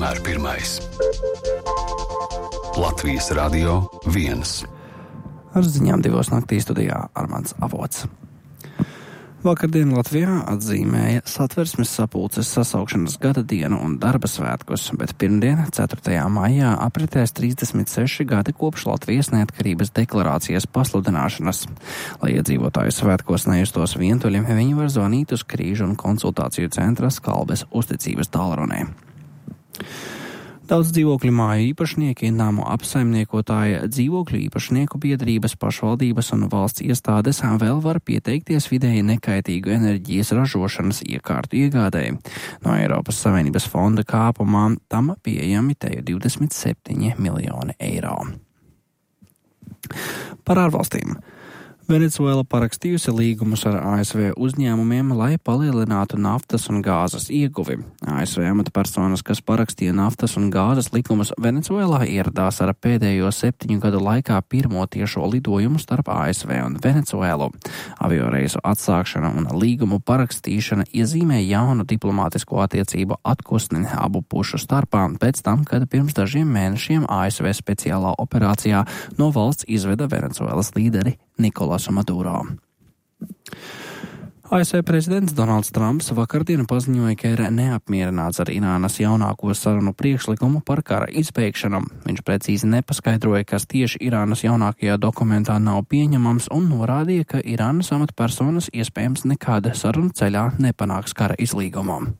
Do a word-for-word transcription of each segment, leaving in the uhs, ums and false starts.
vienmēr pirmais. Latvijas Radio viens. Ar ziņām divos naktī studijā Armands Avots. Vakardien Latvijā atzīmēja Satversmes sapulces sasaukšanas gada dienu un darba svētkus, bet pirmdien, ceturtajā maijā, apritēs trīsdesmit seši gadi kopš Latvijas neatkarības deklarācijas pasludināšanas. Lai iedzīvotāju svētkos nejustos vientuļi, viņi var zvanīt uz krīžu un konsultāciju centra Skalbes uzticības tālrunē. Daudz dzīvokļu māju īpašnieki, namu apsaimniekotāji, dzīvokļu īpašnieku biedrības, pašvaldības un valsts iestādes vēl var pieteikties vidēji nekaitīgu enerģijas ražošanas iekārtu iegādēji. No Eiropas Savienības fonda kāpumā tam pieejami te divdesmit septiņi miljoni eiro. Par ārvalstīm. Venecuēla parakstījusi līgumus ar A S V uzņēmumiem, lai palielinātu naftas un gāzes ieguvi. A S V amatpersonas, kas parakstīja naftas un gāzes likumus Venecuēlā, ieradās ar pēdējo septiņu gadu laikā pirmo tiešo lidojumu starp A S V un Venecuēlu. Avioreisu atsākšana un līgumu parakstīšana iezīmē jaunu diplomātisko attiecību atkusni abu pušu starpā pēc tam, kad pirms dažiem mēnešiem A S V speciālā operācijā no valsts izveda Venecuēlas līderi Nikolasu Maduro. A S V prezidents Donalds Trumps vakardien paziņoja, ka ir neapmierināts ar Irānas jaunāko sarunu priekšlikumu par kara izbeigšanu. Viņš precīzi nepaskaidroja, kas tieši Irānas jaunākajā dokumentā nav pieņemams, un norādīja, ka Irānas amatpersonas iespējams nekāda sarunu ceļā nepanāks kara izlīgumu.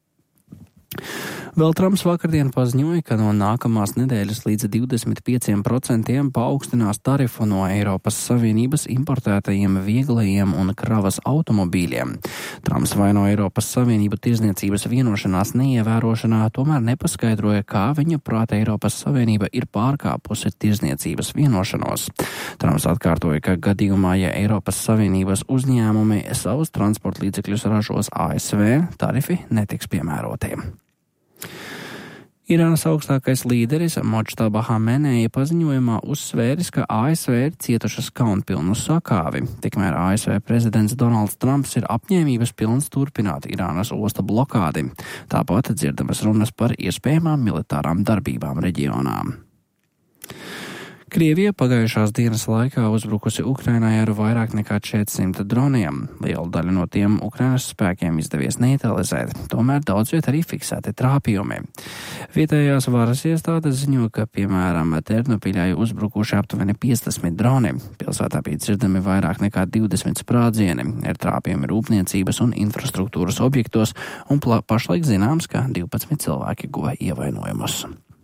Vēl Trumps vakardien paziņoja, ka no nākamās nedēļas līdz divdesmit pieciem procentiem paaugstinās tarifu no Eiropas Savienības importētajiem vieglajiem un kravas automobīļiem. Trumps vaino Eiropas Savienību tirzniecības vienošanās neievērošanā, tomēr nepaskaidroja, kā viņa prāta Eiropas Savienība ir pārkāpusi tirzniecības vienošanos. Trumps atkārtoja, ka gadījumā, ja Eiropas Savienības uzņēmumi savus transporta līdzekļus ražos A S V, tarifi netiks piemēroti. Irānas augstākais līderis Modžtaba Hameneja paziņojumā uzsvēris, ka A S V ir cietušas kaunpilnu sakāvi. Tikmēr A S V prezidents Donalds Trumps ir apņēmības pilns turpināt Irānas ostu blokādi. Tāpat dzirdamas runas par iespējamām militārām darbībām reģionā. Krievija pagājušās dienas laikā uzbrukusi Ukrainai ar vairāk nekā četrsimt droniem. Lielu daļu no tiem Ukrainas spēkiem izdevies neutralizēt, tomēr daudz viet arī fiksēti trāpījumi. Vietējās varas iestādes ziņo, ka, piemēram, Ternopiļai uzbrukuši aptuveni piecdesmit droni. Pilsētā bija dzirdami vairāk nekā divdesmit sprādzieni, ir trāpījumi rūpniecības un infrastruktūras objektos, un pla- pašlaik zināms, ka divpadsmit cilvēki guva ievainojumus.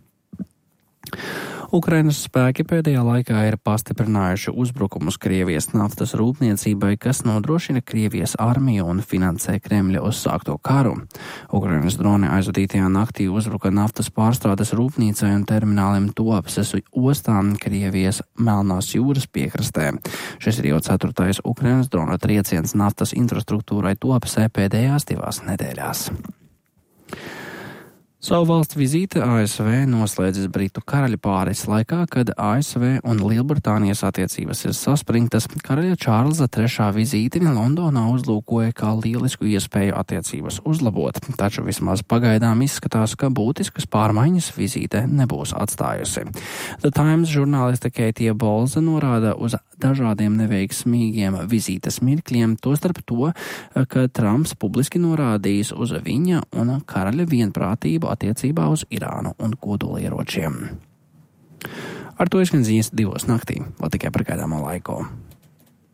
Ukrainas spēki pēdējā laikā ir pastiprinājuši uzbrukumus Krievijas naftas rūpniecībai, kas nodrošina Krievijas armiju un finansē Kremļa uzsākto karu. Ukrainas droni aizvadītajā naktī uzbruka naftas pārstrādes rūpnīcai un termināliem Tuapses ostām Krievijas Melnās jūras piekrastē. Šis ir jau ceturtais Ukrainas drona trieciens naftas infrastruktūrai Tuapsē pēdējās divās nedēļās. Savu valsts vizīti A S V noslēdzis Britu karaļa pāris laikā, kad A S V un Lielbritānijas attiecības ir saspringtas. Karaļa Čārlza trešā vizīti Londonā uzlūkoja kā lielisku iespēju attiecības uzlabot, taču vismaz pagaidām izskatās, ka būtiskas pārmaiņas vizīte nebūs atstājusi. The Times žurnāliste Keitija Bolza norāda uz dažādiem neveiksmīgiem vizītes mirkļiem, tostarp to, ka Trumps publiski norādījis uz viņa un karaļa vienprātību attiecībā uz Irānu un kodolieročiem. Ar to izskan ziņas divos naktī, vēl tikai par gaidāmo laiku.